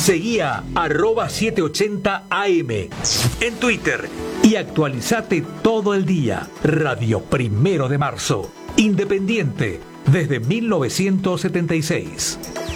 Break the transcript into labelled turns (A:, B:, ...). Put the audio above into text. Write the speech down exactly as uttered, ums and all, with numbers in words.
A: Seguí a arroba setecientos ochenta A M en Twitter y actualizate todo el día. Radio Primero de Marzo. Independiente desde mil novecientos setenta y seis.